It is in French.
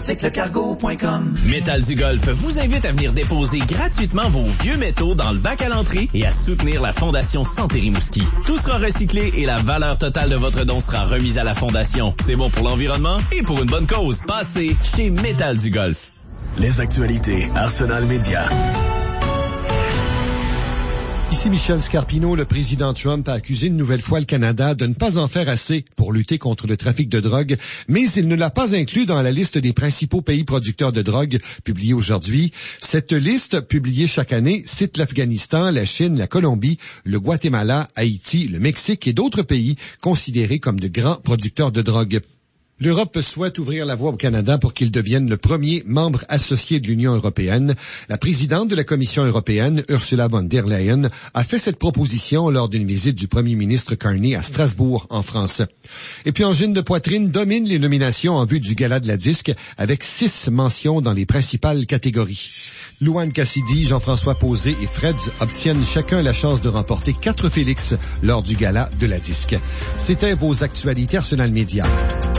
boutiquelecargo.com. Métal du Golf vous invite à venir déposer gratuitement vos vieux métaux dans le bac à l'entrée et à soutenir la Fondation Santé Rimouski. Tout sera recyclé et la valeur totale de votre don sera remise à la Fondation. C'est bon pour l'environnement et pour une bonne cause. Passez chez Métal du Golf. Les actualités Arsenal Média. Ici Michel Scarpino, le président Trump a accusé une nouvelle fois le Canada de ne pas en faire assez pour lutter contre le trafic de drogue, mais il ne l'a pas inclus dans la liste des principaux pays producteurs de drogue publiée aujourd'hui. Cette liste, publiée chaque année, cite l'Afghanistan, la Chine, la Colombie, le Guatemala, Haïti, le Mexique et d'autres pays considérés comme de grands producteurs de drogue. L'Europe souhaite ouvrir la voie au Canada pour qu'il devienne le premier membre associé de l'Union européenne. La présidente de la Commission européenne, Ursula von der Leyen, a fait cette proposition lors d'une visite du premier ministre Carney à Strasbourg, en France. Et puis Angine de poitrine domine les nominations en vue du Gala de la disque avec 6 mentions dans les principales catégories. Louane Cassidy, Jean-François Posé et Freds obtiennent chacun la chance de remporter 4 Félix lors du Gala de la disque. C'était vos actualités Arsenal Média.